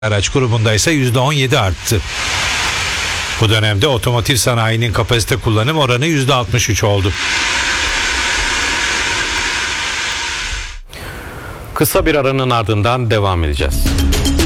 araç grubunda ise %17 arttı. Bu dönemde otomotiv sanayinin kapasite kullanım oranı %63 oldu. Kısa bir aranın ardından devam edeceğiz.